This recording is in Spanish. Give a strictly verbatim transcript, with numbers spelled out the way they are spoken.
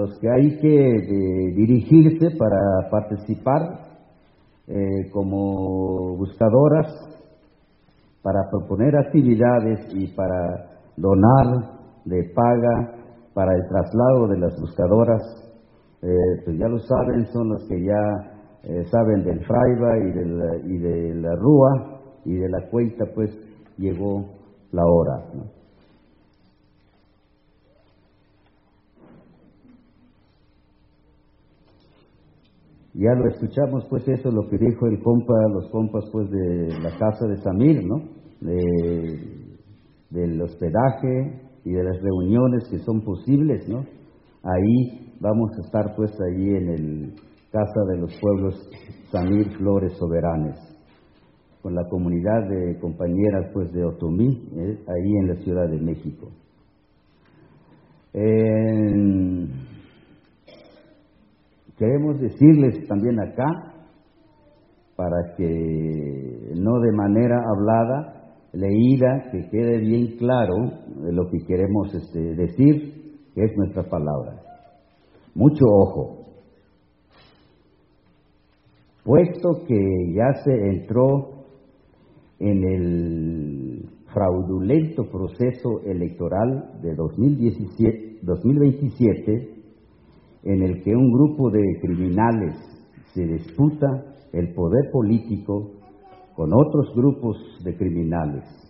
los que hay que eh, dirigirse para participar eh, como buscadoras, para proponer actividades y para donar de paga para el traslado de las buscadoras, eh, pues ya lo saben, son los que ya eh, saben del Fraiba y de, la, y de la Rúa y de la cuenta, pues llegó la hora, ¿no? Ya lo escuchamos, pues eso es lo que dijo el compa, los compas pues de la casa de Samir, ¿no? De, del hospedaje y de las reuniones que son posibles, ¿no? Ahí vamos a estar pues ahí en el Casa de los Pueblos Samir Flores Soberanes, con la comunidad de compañeras pues de Otomí, eh, ahí en la Ciudad de México. Eh, Queremos decirles también acá, para que no de manera hablada, leída, que quede bien claro de lo que queremos este, decir, que es nuestra palabra. Mucho ojo. Puesto que ya se entró en el fraudulento proceso electoral de dos mil diecisiete, dos mil veintisiete, en el que un grupo de criminales se disputa el poder político con otros grupos de criminales,